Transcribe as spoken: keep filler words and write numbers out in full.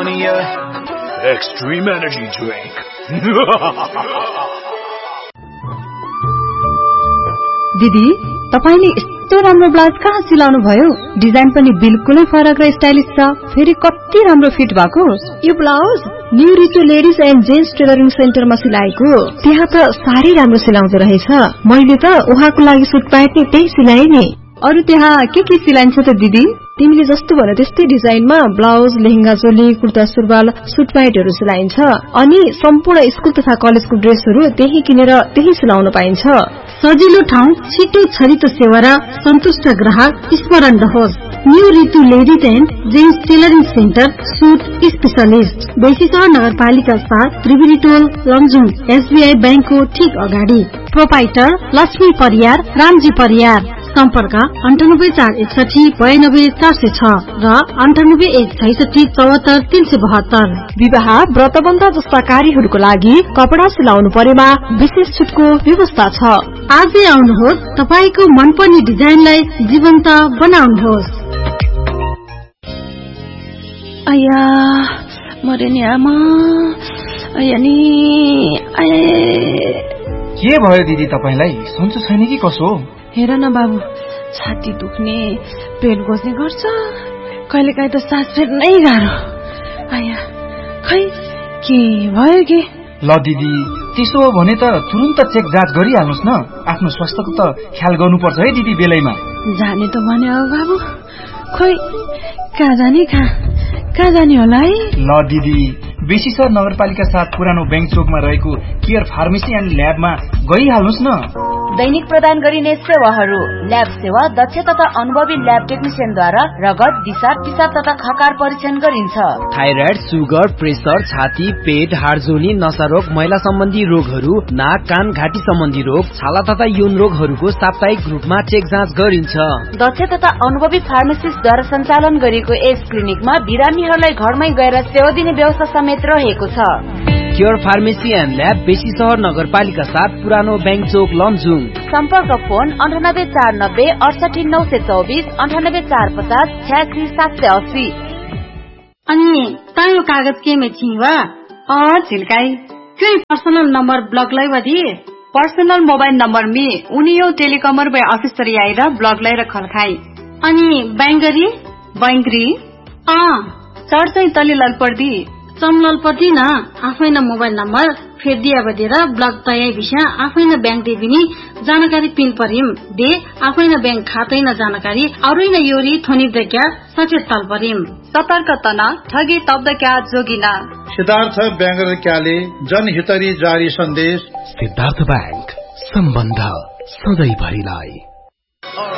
me a extreme energy drink. दिदी तपाईले यस्तो राम्रो ब्लाउज कहाँ सिलाउनु भयो? डिजाइन पनि बिल्कुलै फरक र स्टाइलिश छ। फेरि कति राम्रो फिट भएको। यो blouse new Richo ladies and gents tailoring सेन्टरमा सिलाएको। त्यहाँ त साह्रै राम्रो सिलाउँदो रहेछ। मैले त उहाँको लागि सुट प्यान्ट नि त्यही सिलाए नि। अरु त्यहाँ के के सिलाइन्छ त दिदी? तिमीले जस्तो भने त्यस्तै डिजाइनमा ब्लाउज, लेहेंगा चोली, कुर्ता सुरुवाल, सुट प्यान्टहरु सिलाइन्छ। अनि सम्पूर्ण स्कुल तथा कलेजको ड्रेसहरु त्यही किनेर त्यही सिलाउन पाइन्छ। सजिलो ठाउँ, छिटो छरितो सेवा र सन्तुष्ट ग्राहक स्मरण रहोस्। New Ritu ladies and gents tailoring centre, suit specialist, बेसीसर नगरपालिका सात, त्रिवेणी टोल, लमजुङ, एसबीआई बैंकको ठीक अगाडि। प्रोपाइटर लक्ष्मी परियार, रामजी परियार। सम्पर्क अन्ठानब्बे चार एकसठी बयानब्बे चार सय छ र अन्ठानब्बे एक छैसठी चौहत्तर तीन सय बहत्तर। विवाह, व्रतबन्ध जस्ता कार्यहरूको लागि कपडा सिलाउनु परेमा विशेष छुटको व्यवस्था छ। आजै आउनुहोस्, तपाईको मनपर्ने डिजाइनलाई जीवन्त बनाउनुहोस्। आया मरे नि आमा, आया नि आया। के भयो दिदी तपाईलाई? सन्चो छैन कि कसो? हेर न बाबु, छाती दुख्ने, पेट गोज्ने गर्छ, कहिलेकाहीँ त सास फेर्नै गाह्रो। आया खै के भयो के? ल दिदी, त्यसो हो भने त तुरुन्त चेक जाँच गरिहाल्नुस् न। आफ्नो स्वास्थ्यको त ख्याल गर्नुपर्छ है दिदी बेलैमा। जाने त भन्यो बाबु, खोइ कहाँ जाने कहाँ कहाँ जाने होला है? ल दिदी, बेसीसर नगरपालिका साथ पुरानो बैंक चोकमा रहेको केयर फार्मेसी एन्ड ल्याबमा गइहाल्नुस् न। दैनिक प्रदान गरिने सेवाहरू: ल्याब सेवा, दक्ष तथा अनुभवी ल्याब टेक्निशियनद्वारा रगत, दिशा, पिसाब तथा खकार परीक्षण गरिन्छ। थाइराइड, सुगर, प्रेसर, छाती, पेट, हाडजोनी, नसारोग, महिला सम्बन्धी रोगहरू, नाक, कान, घाँटी सम्बन्धी रोग, छाला तथा यौन रोगहरूको साप्ताहिक रूपमा चेक जाँच गरिन्छ। दक्ष तथा अनुभवी फार्मासिस्टद्वारा सञ्चालन गरिएको यस क्लिनिकमा बिरामीहरूलाई घरमै गएर सेवा दिने व्यवस्था समेत रहेको छ। केयर फार्मेसी एन्ड ल्याब, बेसी सहर नगरपालिका साथ, पुरानो बैंक चोक, लमजुङ। सम्पर्क फोन अन्ठानब्बे चार नब्बे अडसठी नौ सय चौबिस, अन्ठानब्बे चार पचास छ्यासी सात सय अस्सी। अनि तायो कागज के में छिवा? अ झिल्काई क्यों पर्सनल नंबर ब्लॉक लाई वधी? पर्सनल मोबाइल नंबर में उनियो टेलिकॉमर बे ऑफिस तरी आएर ब्लॉक लाई रखल खाई। अनि बैंगरी बैंगरी अ चार सय तली ललपर्दी समललपति न आफै न मोबाइल नम्बर फेदिया बदेर ब्लक तयाई विषय आफै न बैंक देबिनी जानकारी पिन परिम दे आफै न बैंक खातै न जानकारी अरु न योरी थोनी दक्या सचेत तल परिम। सतर्क तना ठगी तब्द क्या जोगिना। सिद्धार्थ बैंक क्याले जनहितरी जारी सन्देश। सिद्धार्थ बैंक, सम्बन्ध सधैँ भरिलाई।